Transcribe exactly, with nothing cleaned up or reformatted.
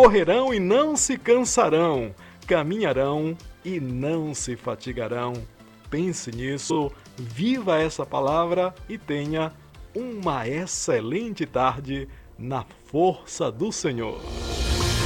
correrão e não se cansarão, caminharão e não se fatigarão. Pense nisso, viva essa palavra e tenha uma excelente tarde na força do Senhor.